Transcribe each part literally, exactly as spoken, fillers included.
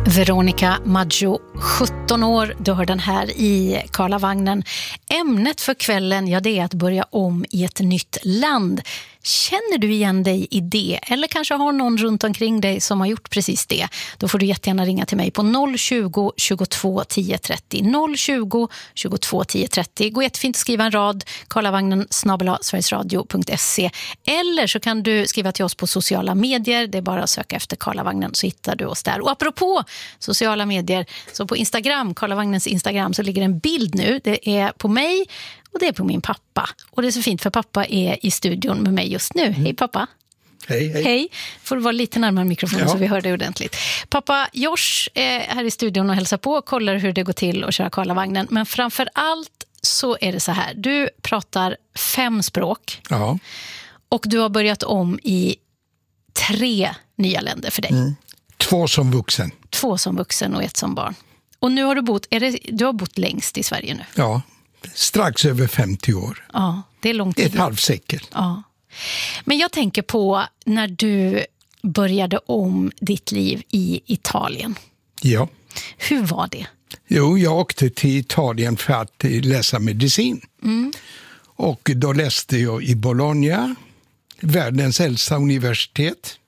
Veronica Maggio, sjutton år, du hör den här i Karlavagnen. Ämnet för kvällen, ja, det är att börja om i ett nytt land. Känner du igen dig i det? Eller kanske har någon runt omkring dig som har gjort precis det? Då får du jättegärna ringa till mig på noll tjugo, tjugotvå, tio trettio. noll tjugo, tjugotvå, tio trettio. Gå jättefint att skriva en rad, karlavagnen snabel-a sverigesradio punkt se. Eller så kan du skriva till oss på sociala medier. Det är bara att söka efter Karlavagnen så hittar du oss där. Och apropå sociala medier, så på Instagram, Karlavagnens Instagram, så ligger en bild nu. Det är på mig och det är på min pappa. Och det är så fint för pappa är i studion med mig just nu. Mm. Hej pappa. Hej, hej. Hej. Får du vara lite närmare mikrofonen ja. Så vi hör det ordentligt. Pappa Josh är här i studion och hälsar på och kollar hur det går till att köra Karlavagnen. Men framför allt så är det så här. Du pratar fem språk. Ja. Och du har börjat om i tre nya länder för dig. Mm. Två som vuxen. Två som vuxen och ett som barn. Och nu har du bott, är det, du har bott längst i Sverige nu? Ja, strax över femtio år. Ja, det är långt tid. Ett halvsekel. Ja. Men jag tänker på när du började om ditt liv i Italien. Ja. Hur var det? Jo, jag åkte till Italien för att läsa medicin. Mm. Och då läste jag i Bologna, världens äldsta universitet.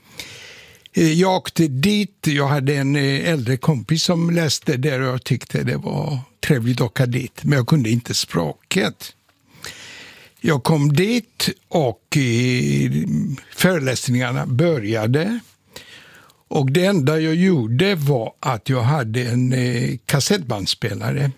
Jag åkte dit, jag hade en äldre kompis som läste där och jag tyckte det var trevligt att åka dit. Men jag kunde inte språket. Jag kom dit och föreläsningarna började. Och det enda jag gjorde var att jag hade en kassettbandspelare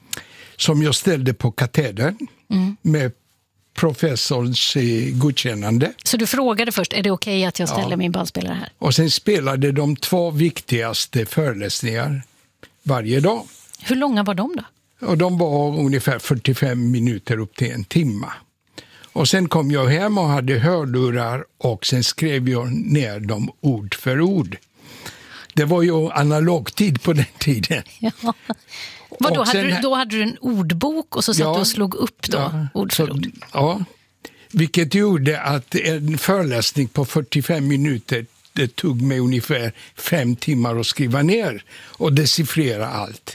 som jag ställde på katedern mm. med professorns godkännande. Så du frågade först, är det okej okay att jag ställer ja. min bandspelare här? Och sen spelade de två viktigaste föreläsningar varje dag. Hur långa var de då? Och de var ungefär fyrtiofem minuter upp till en timme. Och sen kom jag hem och hade hörlurar och sen skrev jag ner dem ord för ord. Det var ju analogtid på den tiden. Ja. Vad då, hade du, då hade du en ordbok och så satt ja, du och slog upp då, ja, ord för så, ord? Ja, vilket gjorde att en föreläsning på fyrtiofem minuter, det tog mig ungefär fem timmar att skriva ner och decifrera allt.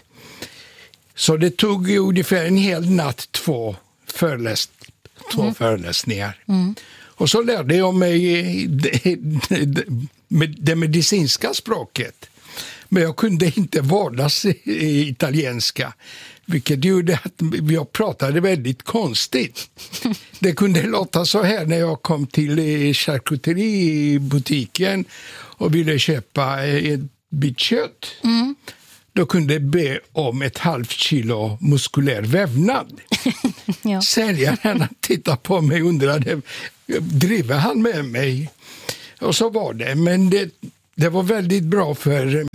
Så det tog ungefär en hel natt två, föreläs, två mm. föreläsningar. Mm. Och så lärde jag mig det, det, det medicinska språket. Men jag kunde inte vardags i italienska, vilket gjorde att jag pratade väldigt konstigt. Det kunde låta så här när jag kom till charkuteributiken och ville köpa ett bit kött. Mm. Då kunde jag be om ett halvt kilo muskulär vävnad. Ja. Säljaren tittade på mig och undrade, driver han med mig? Och så var det, men det, det var väldigt bra för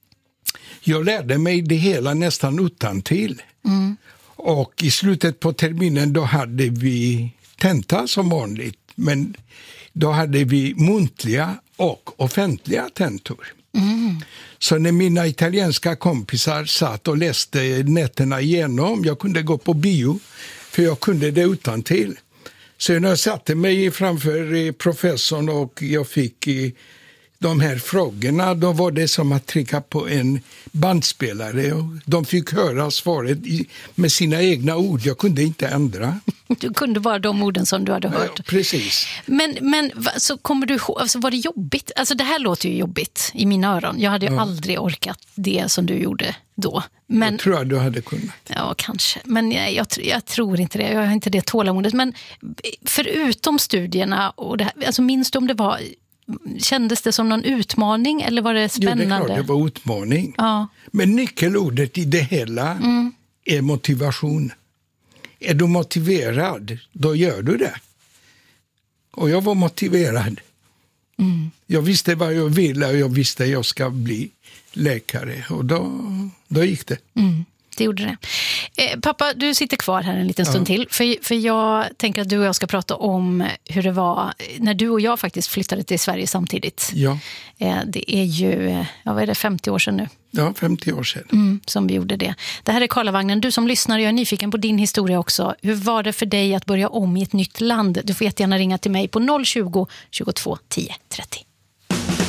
jag lärde mig det hela nästan utantill. Mm. Och i slutet på terminen då hade vi tenta som vanligt. Men då hade vi muntliga och offentliga tentor. Mm. Så när mina italienska kompisar satt och läste nätterna igenom, jag kunde gå på bio för jag kunde det utantill. Så när jag satte mig framför professorn och jag fick de här frågorna, då var det som att trycka på en bandspelare och de fick höra svaret med sina egna ord. Jag kunde inte ändra. Du kunde bara de orden som du hade hört. Ja, precis. Men, men så kommer du ihåg, alltså var det jobbigt? Alltså det här låter ju jobbigt i mina öron. Jag hade ju ja. aldrig orkat det som du gjorde då. Men, jag tror att du hade kunnat. Ja, kanske. Men jag, jag, jag tror inte det. Jag har inte det tålamodet. Men förutom studierna, och det här, alltså minns du om det var... Kändes det som någon utmaning eller var det spännande? Jo, det är klart, det var utmaning. Ja. Men nyckelordet i det hela mm. är motivation. Är du motiverad, då gör du det. Och jag var motiverad. Mm. Jag visste vad jag ville och jag visste att jag ska bli läkare. Och då, då gick det. Mm. Det gjorde det. Eh, pappa, du sitter kvar här en liten stund ja. till. För, för jag tänker att du och jag ska prata om hur det var när du och jag faktiskt flyttade till Sverige samtidigt. Ja. Eh, det är ju, ja, vad är det, femtio år sedan nu? Ja, femtio år sedan. Mm, som vi gjorde det. Det här är Karlavagnen. Du som lyssnar, jag är nyfiken på din historia också. Hur var det för dig att börja om i ett nytt land? Du får jättegärna ringa till mig på noll tjugo, tjugotvå, tio trettio.